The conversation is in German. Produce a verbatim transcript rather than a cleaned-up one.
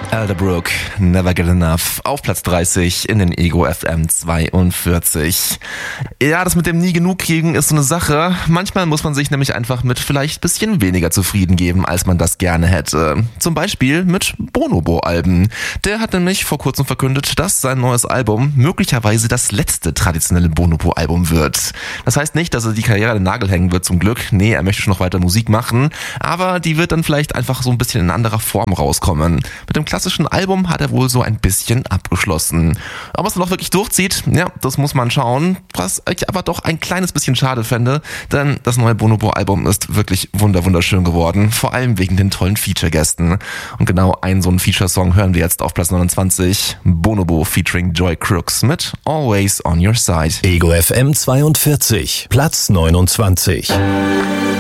Elderbrook, Never Get Enough, auf Platz dreißig in den Ego F M zweiundvierzig. Ja, das mit dem nie genug kriegen ist so eine Sache. Manchmal muss man sich nämlich einfach mit vielleicht ein bisschen weniger zufrieden geben, als man das gerne hätte. Zum Beispiel mit Bonobo-Alben. Der hat nämlich vor kurzem verkündet, dass sein neues Album möglicherweise das letzte traditionelle Bonobo-Album wird. Das heißt nicht, dass er die Karriere an den Nagel hängen wird, zum Glück. Nee, er möchte schon noch weiter Musik machen, aber die wird dann vielleicht einfach so ein bisschen in anderer Form rauskommen. Mit dem klassischen Album hat er wohl so ein bisschen abgeschlossen. Ob er es noch wirklich durchzieht, ja, das muss man schauen. Was ich aber doch ein kleines bisschen schade fände, denn das neue Bonobo-Album ist wirklich wunder wunderschön geworden, vor allem wegen den tollen Feature-Gästen. Und genau einen so einen Feature-Song hören wir jetzt auf Platz neunundzwanzig. Bonobo featuring Joy Crooks mit Always on Your Side. Ego F M zweiundvierzig, Platz neunundzwanzig.